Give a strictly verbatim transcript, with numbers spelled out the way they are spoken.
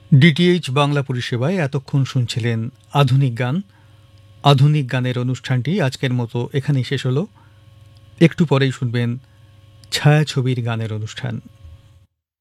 DTH Bangla পরিষেবায় এতক্ষণ শুনছিলেন আধুনিক গান। আধুনিক গানের অনুষ্ঠানটি আজকের মতো এখানেই শেষ হলো। একটু পরেই শুনবেন ছায়াছবির গানের অনুষ্ঠান।